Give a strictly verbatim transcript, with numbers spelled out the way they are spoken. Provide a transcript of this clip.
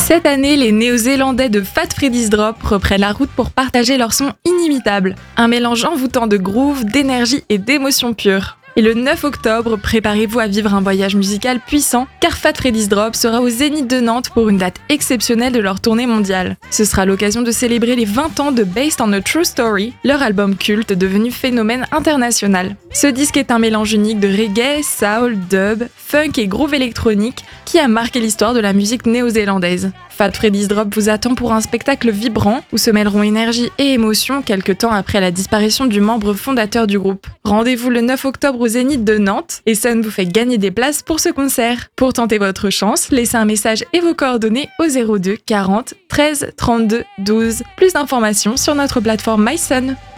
Cette année, les Néo-Zélandais de Fat Freddy's Drop reprennent la route pour partager leur son inimitable. Un mélange envoûtant de groove, d'énergie et d'émotions pures. Et le neuf octobre, préparez-vous à vivre un voyage musical puissant, car Fat Freddy's Drop sera au Zénith de Nantes pour une date exceptionnelle de leur tournée mondiale. Ce sera l'occasion de célébrer les vingt ans de Based on a True Story, leur album culte devenu phénomène international. Ce disque est un mélange unique de reggae, soul, dub, funk et groove électronique qui a marqué l'histoire de la musique néo-zélandaise. Fat Freddy's Drop vous attend pour un spectacle vibrant où se mêleront énergie et émotion quelques temps après la disparition du membre fondateur du groupe. Rendez-vous le neuf octobre au Zénith de Nantes et Sun vous fait gagner des places pour ce concert. Pour tenter votre chance, laissez un message et vos coordonnées au zéro deux quarante treize trente-deux douze. Plus d'informations sur notre plateforme MySun.